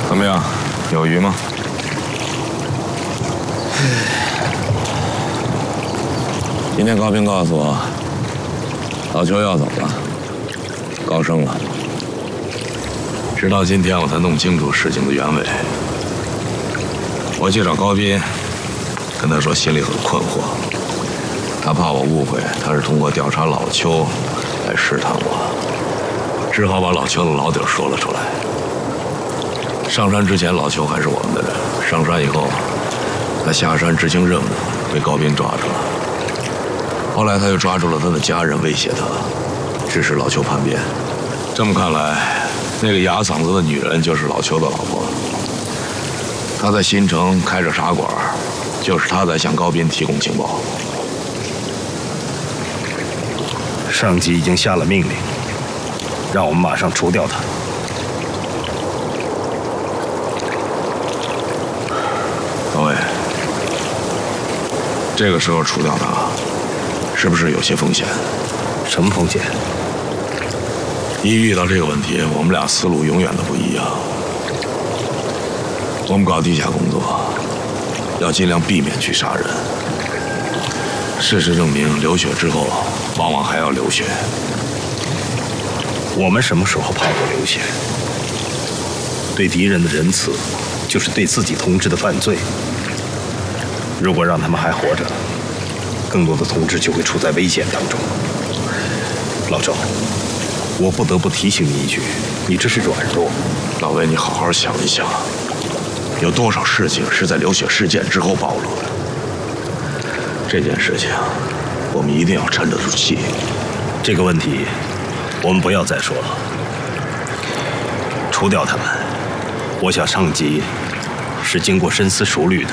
怎么样，有鱼吗？今天高斌告诉我，老邱要走了，高升了。直到今天我才弄清楚事情的原委。我去找高斌，跟他说心里很困惑，他怕我误会他是通过调查老邱来试探我，只好把老邱的老底说了出来。上山之前，老邱还是我们的人；上山以后，他下山执行任务，被高斌抓住了。后来他又抓住了他的家人，威胁他，致使老邱叛变。这么看来，那个哑嗓子的女人就是老邱的老婆。他在新城开着茶馆，就是他在向高斌提供情报。 上级已经下了命令，让我们马上除掉他。 各位，这个时候除掉他，是不是有些风险？ 什么风险？ 一遇到这个问题，我们俩思路永远都不一样。我们搞地下工作，要尽量避免去杀人。事实证明，流血之后，往往还要流血。 我们什么时候怕过流血？对敌人的仁慈，就是对自己同志的犯罪。如果让他们还活着，更多的同志就会处在危险当中。老周，我不得不提醒你一句，你这是软弱。 老魏，你好好想一想，有多少事情是在流血事件之后暴露的？这件事情，我们一定要沉得住气。 这个问题，我们不要再说了。除掉他们，我想上级是经过深思熟虑的。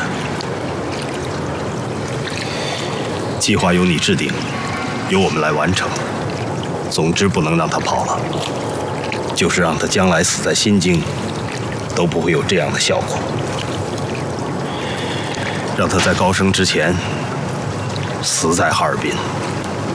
计划由你制定，由我们来完成。总之不能让他跑了，就是让他将来死在新京，都不会有这样的效果。让他在高升之前死在哈尔滨。